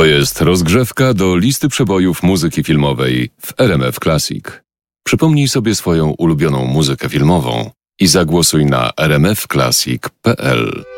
jest rozgrzewka do listy przebojów muzyki filmowej w RMF Classic. Przypomnij sobie swoją ulubioną muzykę filmową i zagłosuj na rmfclassic.pl.